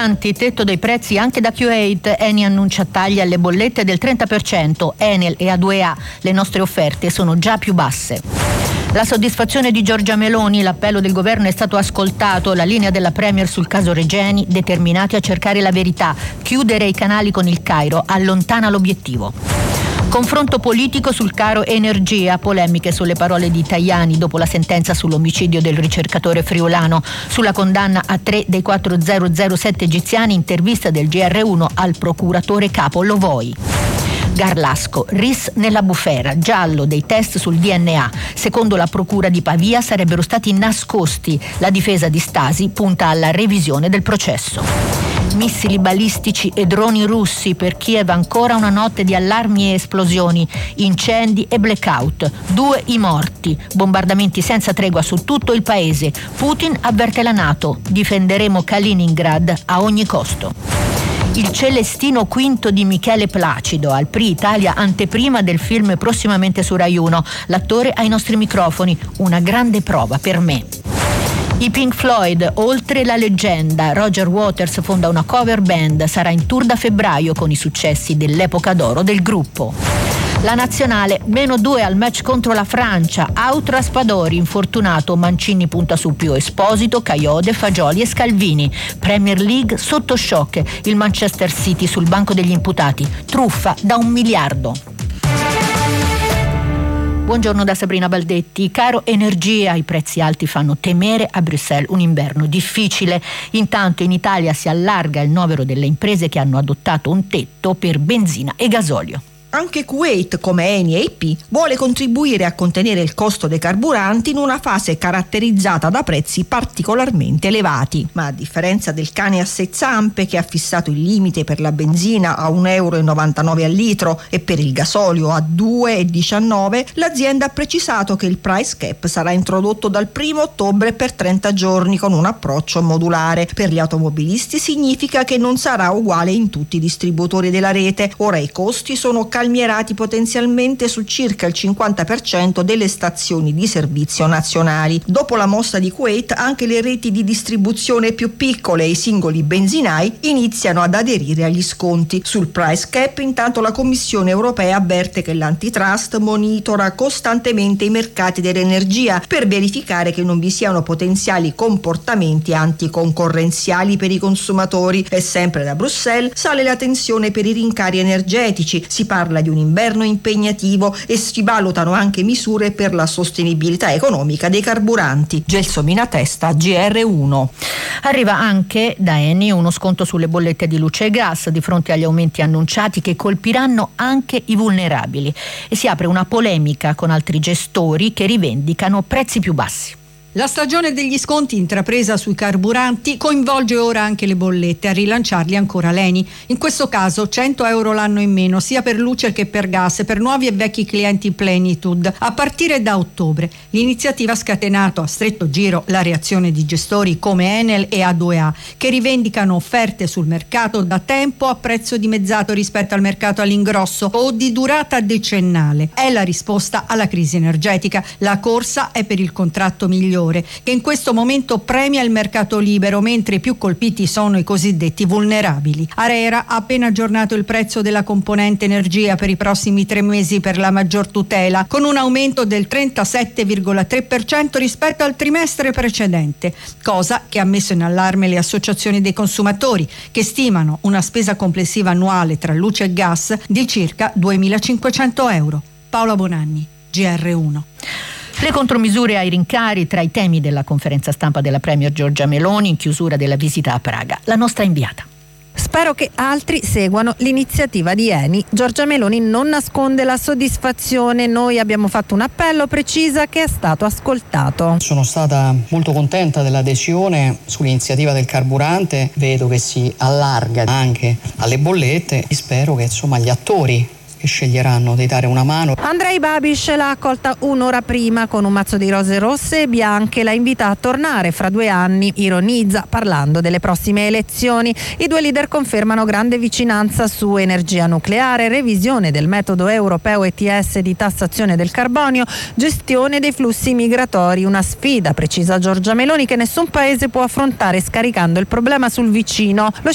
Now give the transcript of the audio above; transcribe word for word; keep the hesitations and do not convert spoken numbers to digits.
carburanti, tetto dei prezzi anche da Q otto. Eni annuncia tagli alle bollette del trenta per cento. Enel e A due A, le nostre offerte sono già più basse. La soddisfazione di Giorgia Meloni, l'appello del governo è stato ascoltato, la linea della Premier sul caso Regeni, determinati a cercare la verità. Chiudere i canali con il Cairo allontana l'obiettivo. Confronto politico sul caro energia, polemiche sulle parole di Tajani dopo la sentenza sull'omicidio del ricercatore friulano, sulla condanna a tre dei quattromilasette egiziani, intervista del G R uno al procuratore capo Lovoi. Garlasco, ris nella bufera, giallo dei test sul D N A. Secondo la procura di Pavia sarebbero stati nascosti. La difesa di Stasi punta alla revisione del processo. Missili balistici e droni russi, per Kiev ancora una notte di allarmi e esplosioni, incendi e blackout, due i morti, bombardamenti senza tregua su tutto il paese. Putin avverte la NATO, difenderemo Kaliningrad a ogni costo. Il Celestino V di Michele Placido, al Prix Italia, anteprima del film prossimamente su Rai uno. L'attore ai nostri microfoni, una grande prova per me. I Pink Floyd, oltre la leggenda, Roger Waters fonda una cover band, sarà in tour da febbraio con i successi dell'epoca d'oro del gruppo. La nazionale, meno due al match contro la Francia, out Raspadori, infortunato, Mancini punta su più Esposito, Caiode, Fagioli e Scalvini. Premier League sotto shock, il Manchester City sul banco degli imputati, truffa da un miliardo. Buongiorno da Sabrina Baldetti. Caro energia, i prezzi alti fanno temere a Bruxelles un inverno difficile. Intanto in Italia si allarga il novero delle imprese che hanno adottato un tetto per benzina e gasolio. Anche Kuwait, come Eni e I P, vuole contribuire a contenere il costo dei carburanti in una fase caratterizzata da prezzi particolarmente elevati. Ma a differenza del cane a sei zampe, che ha fissato il limite per la benzina a un euro e novantanove al litro e per il gasolio a due e diciannove, l'azienda ha precisato che il price cap sarà introdotto dal primo ottobre per trenta giorni con un approccio modulare. Per gli automobilisti significa che non sarà uguale in tutti i distributori della rete. Ora i costi sono calmierati potenzialmente su circa il cinquanta per cento delle stazioni di servizio nazionali. Dopo la mossa di Kuwait, anche le reti di distribuzione più piccole e i singoli benzinai iniziano ad aderire agli sconti. Sul price cap, intanto, la Commissione europea avverte che l'antitrust monitora costantemente i mercati dell'energia per verificare che non vi siano potenziali comportamenti anticoncorrenziali per i consumatori. E sempre da Bruxelles sale la tensione per i rincari energetici. Si parla di un inverno impegnativo e si valutano anche misure per la sostenibilità economica dei carburanti. Gelsomina Testa, G R uno. Arriva anche da Eni uno sconto sulle bollette di luce e gas di fronte agli aumenti annunciati che colpiranno anche i vulnerabili, e si apre una polemica con altri gestori che rivendicano prezzi più bassi. La stagione degli sconti intrapresa sui carburanti coinvolge ora anche le bollette, a rilanciarli ancora l'Eni. In questo caso cento euro l'anno in meno, sia per luce che per gas, per nuovi e vecchi clienti Plenitude, a partire da ottobre. L'iniziativa ha scatenato a stretto giro la reazione di gestori come Enel e A due A, che rivendicano offerte sul mercato da tempo a prezzo dimezzato rispetto al mercato all'ingrosso o di durata decennale. È la risposta alla crisi energetica. La corsa è per il contratto migliore, che in questo momento premia il mercato libero, mentre i più colpiti sono i cosiddetti vulnerabili. ARERA ha appena aggiornato il prezzo della componente energia per i prossimi tre mesi per la maggior tutela, con un aumento del trentasette virgola tre per cento rispetto al trimestre precedente, cosa che ha messo in allarme le associazioni dei consumatori, che stimano una spesa complessiva annuale tra luce e gas di circa duemilacinquecento euro. Paola Bonanni, G R uno. Le contromisure ai rincari tra i temi della conferenza stampa della Premier Giorgia Meloni in chiusura della visita a Praga. La nostra inviata. Spero che altri seguano l'iniziativa di Eni. Giorgia Meloni non nasconde la soddisfazione. Noi abbiamo fatto un appello, precisa, che è stato ascoltato. Sono stata molto contenta dell'adesione sull'iniziativa del carburante. Vedo che si allarga anche alle bollette. Spero che insomma gli attori che sceglieranno di dare una mano. Andrej Babiš l'ha accolta un'ora prima con un mazzo di rose rosse e bianche, la invita a tornare fra due anni, ironizza parlando delle prossime elezioni. I due leader confermano grande vicinanza su energia nucleare, revisione del metodo europeo E T S di tassazione del carbonio, gestione dei flussi migratori, una sfida, precisa Giorgia Meloni, che nessun paese può affrontare scaricando il problema sul vicino. Lo